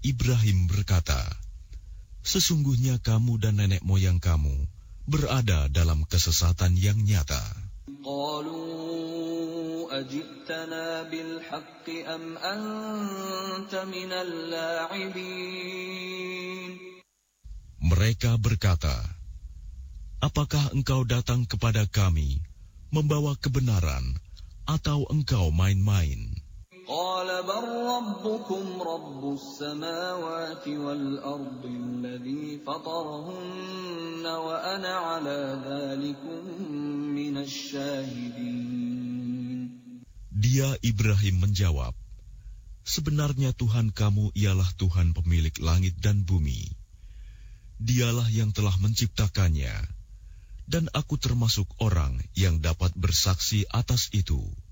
Ibrahim berkata, "Sesungguhnya kamu dan nenek moyang kamu berada dalam kesesatan yang nyata." قالوا أجئتنا بالحق أم أنت من اللاعبين. Mereka berkata, "Apakah engkau datang kepada kami membawa kebenaran atau engkau main-main?" قال بل ربكم رب السماوات والأرض الذي فطرهن وأنا على ذلكم من الشاهدين. Dia Ibrahim menjawab, "Sebenarnya Tuhan kamu ialah Tuhan pemilik langit dan bumi. Dialah yang telah menciptakannya, dan aku termasuk orang yang dapat bersaksi atas itu."